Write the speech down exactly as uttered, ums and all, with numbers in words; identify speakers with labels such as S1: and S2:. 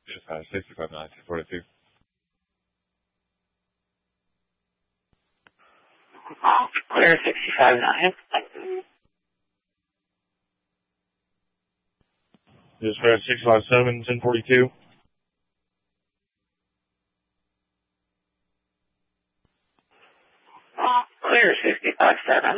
S1: Dispatch sixty-five nine two forty-two.
S2: Clear sixty-five nine.
S1: Dispatch six five seven ten forty-two.
S2: Clear sixty-five seven.